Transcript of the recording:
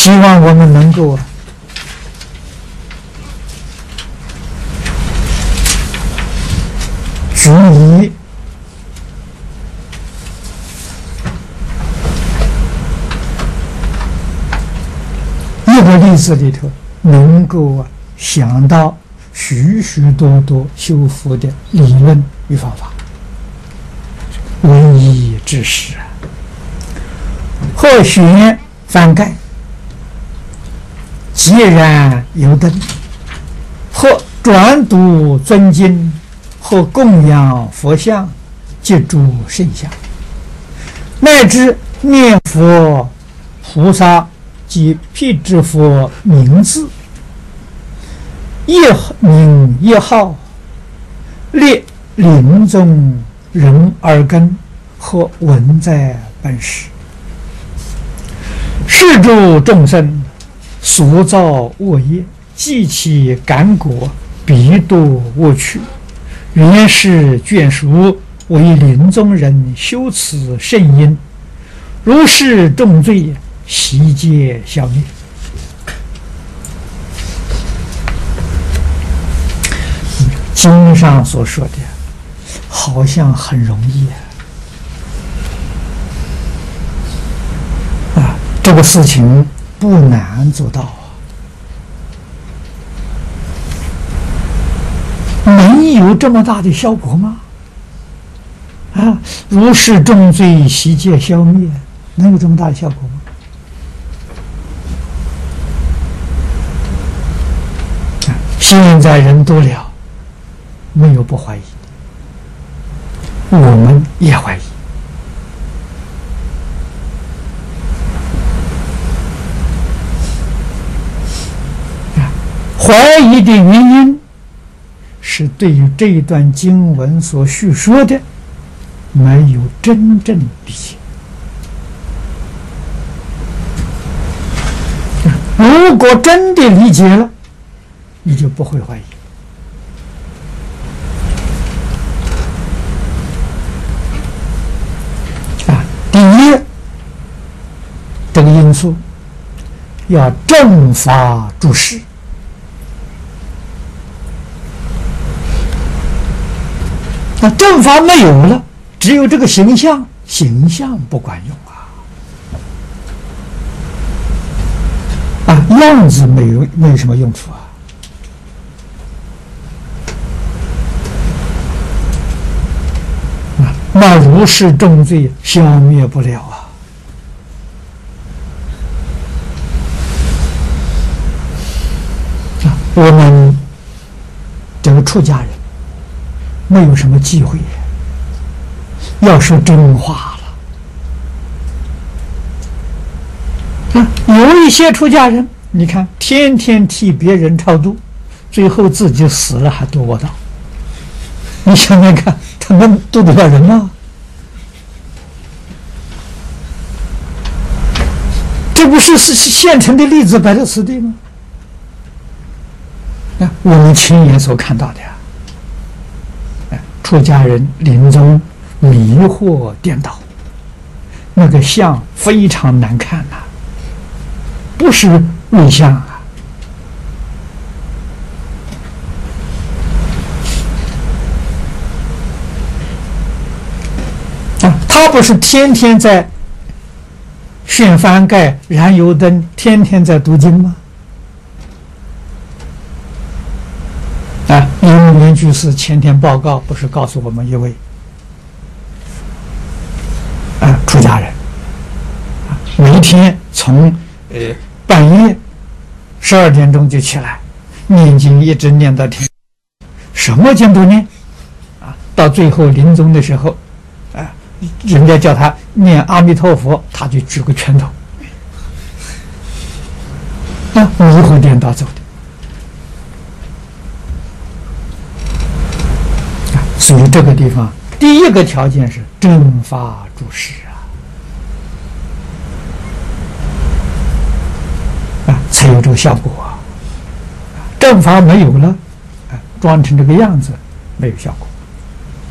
希望我们能够举例一个例子里头，能够想到许许多多修复的理论与方法，唯一之事啊！或学翻盖，既然有灯，或转读尊经，或供养佛像，接诸圣像，乃至念佛菩萨及辟支佛名字，一名一号，列临终人耳根，或闻在本时，是诸众生所造恶业，既其感果，必堕恶趣。原是眷属，为临终人修此圣因，如是重罪，悉皆消灭。经上所说的好像很容易啊，这个事情不难做到啊，能有这么大的效果吗？啊，如是重罪，悉皆消灭，能有这么大的效果吗？现在人多了，没有不怀疑的，我们也怀疑。怀疑的原因是对于这一段经文所叙说的没有真正理解。如果真的理解了，你就不会怀疑。第一，这个因素要正法注释。那正法没有了，只有这个形象，形象不管用啊！样子没有什么用处啊！那如是重罪消灭不了啊！我们这个出家人没有什么机会要说真话了啊！有一些出家人，你看天天替别人超度，最后自己死了还堕恶道，你想想看，他们渡得了人吗？这不是现成的例子摆在此地吗？我们亲眼所看到的出家人临终迷惑颠倒，那个相非常难看不是瑞相他不是天天在炫翻盖、燃油灯，天天在读经吗？因为居士前天报告不是告诉我们一位出家人每天从半夜12点钟就起来念经，一直念到天，什么经都念到最后临终的时候人家叫他念阿弥陀佛，他就举个拳头迷惑颠倒走的所以这个地方第一个条件是正法注释才有这个效果正法没有了装成这个样子没有效果